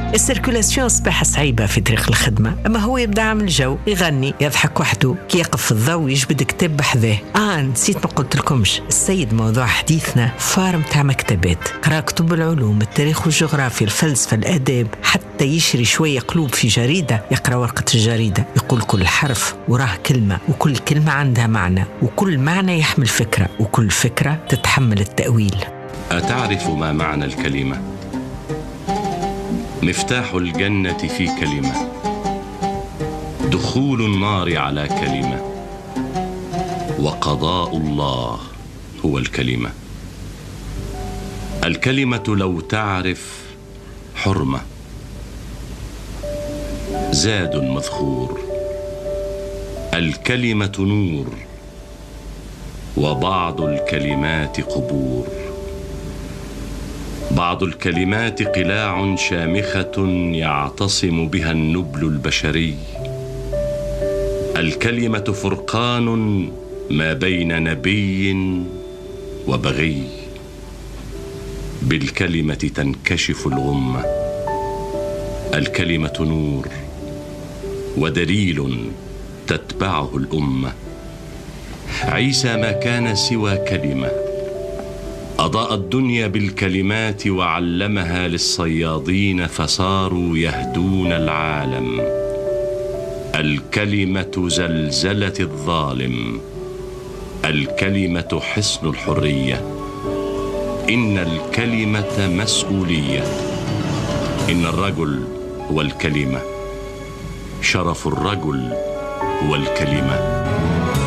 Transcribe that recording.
السيركولاسيون أصبح صعيبة في طريق الخدمة، أما هو يبدأ عامل جو، يغني، يضحك وحده، كي يقف في الضوء يجبد كتاب بحذاه. نسيت ما قلت لكمش، السيد موضوع حديثنا فارم تاع مكتبات، قرأ كتب العلوم، التاريخ والجغرافيا، الفلسفة، الآداب، حتى يشري شوية قلوب في جريدة، يقرأ ورقة الجريدة، يقول كل حرف وراه كلمة، وكل كلمة عندها معنى، وكل معنى يحمل فكرة، وكل فكرة تتحمل التأويل. أتعرف ما معنى الكلمة؟ مفتاح الجنة في كلمة، دخول النار على كلمة، وقضاء الله هو الكلمة. الكلمة لو تعرف حرمة، زاد مذخور. الكلمة نور، وبعض الكلمات قبور. بعض الكلمات قلاع شامخة يعتصم بها النبل البشري. الكلمة فرقان ما بين نبي وبغي. بالكلمة تنكشف الغمة. الكلمة نور ودليل تتبعه الأمة. عيسى ما كان سوى كلمة، أضاء الدنيا بالكلمات وعلمها للصيادين فصاروا يهدون العالم. الكلمة زلزلة الظالم. الكلمة حصن الحرية. إن الكلمة مسؤولية. إن الرجل هو الكلمة. شرف الرجل هو الكلمة.